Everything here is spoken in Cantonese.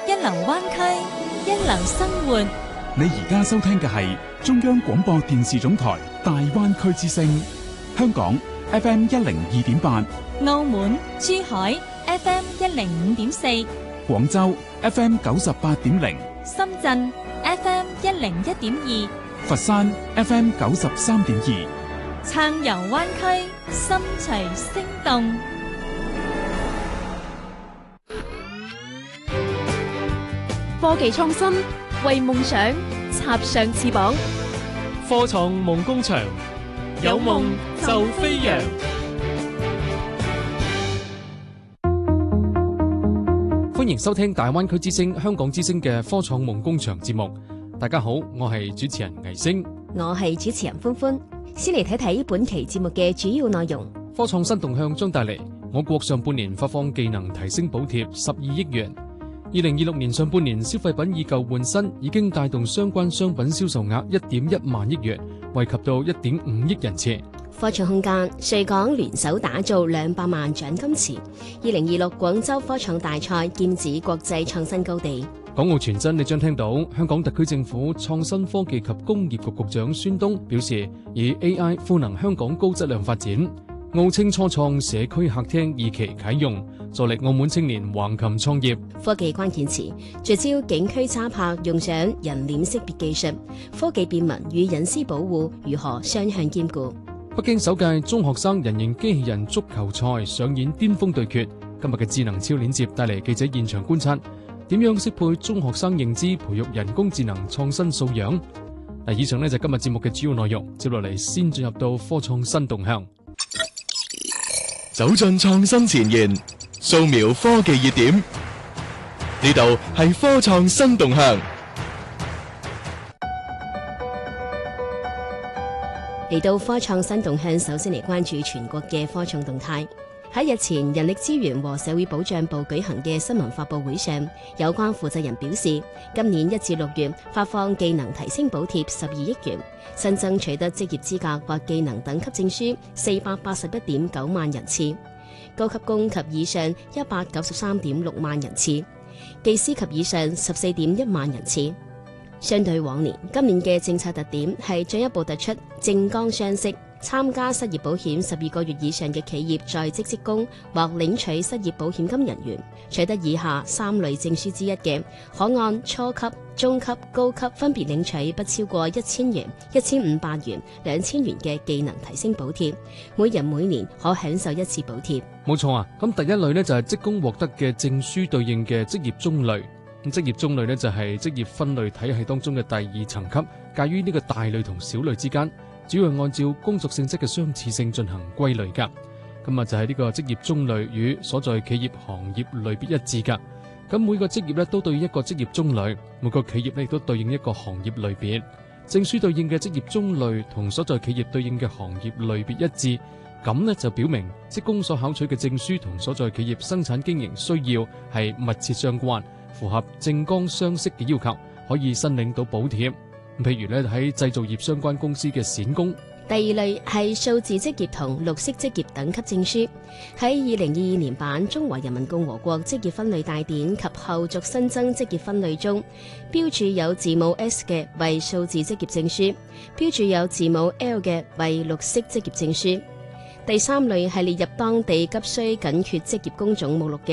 一流灣區，一流生活。 你而家收聽嘅係中央廣播電視總台大灣區之聲，香港 FM 102.8， 澳門、珠海 FM 105.4， 廣州 FM 98.0， 深圳 FM 101.2， 佛山 FM 93.2， 暢遊灣區，心隨聲動。 科技創新，為夢想插上翅膀。 科創夢工場，有夢就飛揚。歡迎收聽大灣區之聲、香港之聲嘅科創夢工場節目。大家好，我係主持人魏星， 我係主持人歡歡。先嚟睇睇本期節目嘅主要內容。 科創新動向將帶嚟我國上半年發放技能提升補貼12億元。2026年上半年消費品以舊換新，已經帶動相關商品銷售額1.1萬億元，惠及到1.5億人次。 科創空間，穗港聯手打造200萬獎金池。2026廣州科創大賽劍指國際創新高地。 港澳傳真，你將聽到香港特區政府創新科技及工業局局長孫東表示，以 AI 賦能香港高質量發展。澳青初創社區客廳2期啟用，助力澳門青年橫琴創業。 科技關鍵詞，聚焦景區揸拍用上人臉識別技術，科技便民與隱私保護如何雙向兼顧。 北京首屆中學生人形機器人足球賽上演巔峰對決。今日嘅智能超鏈接帶嚟記者現場觀察，點樣適配中學生認知，培育人工智能創新素養。以上呢就今日節目嘅主要內容，接落嚟先進入到科創新動向。 走進創新前沿，掃描科技熱點，呢度係科創新動向。 嚟到科創新動向，首先嚟關注全國嘅科創動態。喺日前人力資源和社會保障部舉行嘅新聞發佈會上，有關負責人表示，今年1至6月發放技能提升補貼12億元，新增取得職業資格或技能等級證書481.9萬人次，高級工及以上193.6萬人次，技師及以上14.1萬人次。相對往年，今年嘅政策特點係進一步突出政綱相適，參加失業保險12個月以上嘅企業在職職工或領取失業保險金人員，取得以下3類證書之一嘅，可按初級、中級、高級分別領取不超過1000元、1500元、2000元嘅技能提升補貼，每人每年可享受1次補貼。 冇錯啊，咁第一類呢就係職工獲得嘅證書對應嘅職業中類。咁職業中類呢就係職業分類體系當中嘅第2層級，介於呢個大類同小類之間，主要按照工作性質嘅相似性進行歸類噶。咁啊就係呢個職業中類與所在企業行業類別一致噶。咁每個職業呢都對應一個職業中類，每個企業呢亦都對應一個行業類別。證書對應嘅職業中類同所在企業對應嘅行業類別一致，咁呢就表明職工所考取嘅證書同所在企業生產經營需要係密切相關，符合政綱相適嘅要求，可以申領到補貼。譬如咧喺製造業相關公司嘅閃工。 第二類係數字職業同綠色職業等級證書。喺2022年版《中華人民共和國職業分類大典》及後續新增職業分類中，標註有字母 S 嘅為數字職業證書，標註有字母 L 嘅為綠色職業證書。第3類係列入當地急需緊缺職業工種目錄嘅